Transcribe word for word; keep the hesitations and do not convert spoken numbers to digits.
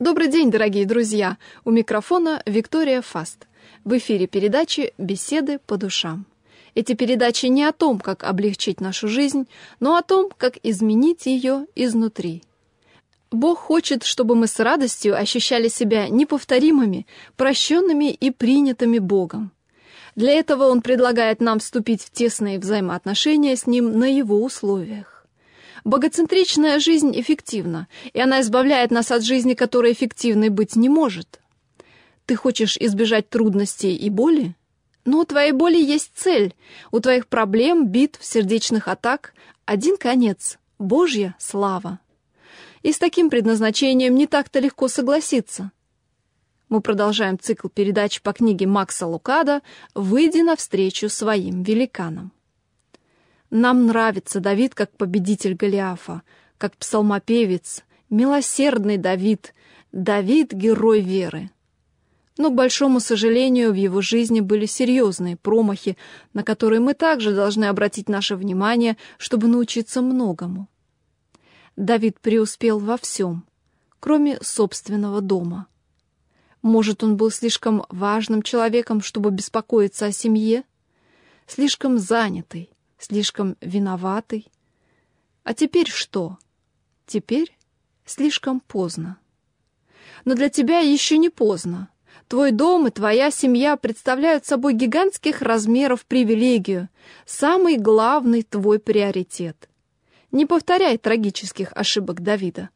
Добрый день, дорогие друзья! У микрофона Виктория Фаст. В эфире передачи «Беседы по душам». Эти передачи не о том, как облегчить нашу жизнь, но о том, как изменить ее изнутри. Бог хочет, чтобы мы с радостью ощущали себя неповторимыми, прощенными и принятыми Богом. Для этого Он предлагает нам вступить в тесные взаимоотношения с Ним на Его условиях. Богоцентричная жизнь эффективна, и она избавляет нас от жизни, которая эффективной быть не может. Ты хочешь избежать трудностей и боли? Но у твоей боли есть цель. У твоих проблем, битв, сердечных атак один конец — Божья слава. И с таким предназначением не так-то легко согласиться. Мы продолжаем цикл передач по книге Макса Лукадо «Выйди навстречу своим великанам». Нам нравится Давид как победитель Голиафа, как псалмопевец, милосердный Давид, Давид — герой веры. Но, к большому сожалению, в его жизни были серьезные промахи, на которые мы также должны обратить наше внимание, чтобы научиться многому. Давид преуспел во всем, кроме собственного дома. Может, он был слишком важным человеком, чтобы беспокоиться о семье? Слишком занятый, слишком виноватый? А теперь что? Теперь слишком поздно. Но для тебя еще не поздно. Твой дом и твоя семья представляют собой гигантских размеров привилегию, самый главный твой приоритет. Не повторяй трагических ошибок Давида.